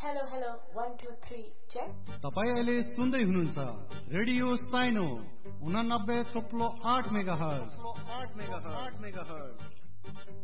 Hello hello 1 2 3 check. तपाईं अहिले सुन्दै हुनुहुन्छ रेडियो साइनो 89.8 मेगाहर्ज।